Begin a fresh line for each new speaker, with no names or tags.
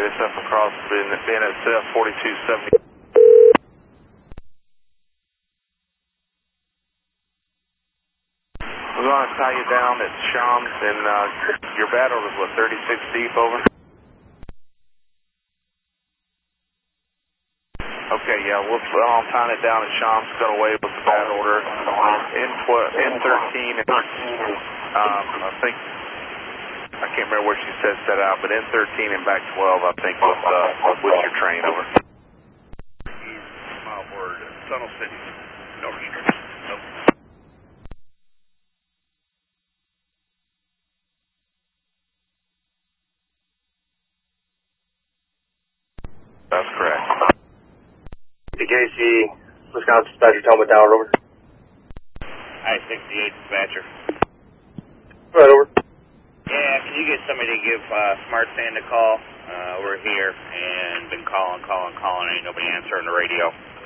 SF across BNSF 4270. We're going to tie you down at Shams, and your battle is, what, 36 deep, over? Okay, yeah, I'm tying it down at Shams, got away with the bad order. N13, I think, I can't remember where she said set out, but N13 and back 12, I think, with your train, over. Mile word, Tunnel City, no restriction. Nope. That's correct.
DKC, Wisconsin Dispatcher, Talbot Tower, over.
I-68 Dispatcher.
Right, over.
Yeah, can you get somebody to give Smart Sand a call? We're here and been calling, ain't nobody answering the radio.